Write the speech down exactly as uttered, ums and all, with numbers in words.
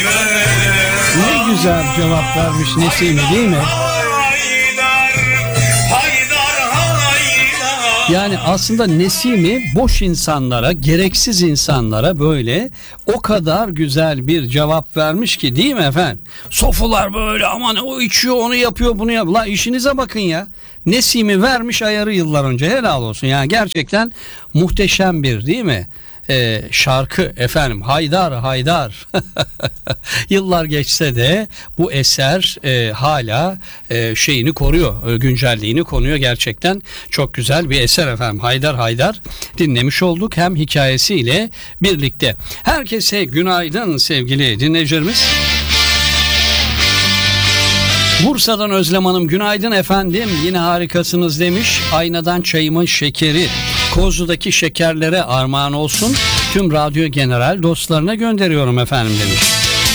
Ne güzel cevap vermiş Nesimi, değil mi? Yani aslında Nesimi boş insanlara, gereksiz insanlara böyle o kadar güzel bir cevap vermiş ki, değil mi efendim? Sofular böyle aman o içiyor, onu yapıyor, bunu yapıyor. La işinize bakın ya. Nesimi vermiş ayarı yıllar önce, helal olsun. Yani gerçekten muhteşem bir, değil mi? Ee, şarkı efendim, Haydar Haydar. Yıllar geçse de bu eser e, hala e, şeyini koruyor, e, güncelliğini koruyor. Gerçekten çok güzel bir eser efendim. Haydar Haydar dinlemiş olduk, hem hikayesiyle birlikte. Herkese günaydın sevgili dinleyicilerimiz. Bursa'dan Özlem Hanım, günaydın efendim, yine harikasınız demiş. Aynadan çayımın şekeri Kozlu'daki şekerlere armağan olsun, tüm Radyo General dostlarına gönderiyorum efendim demiş.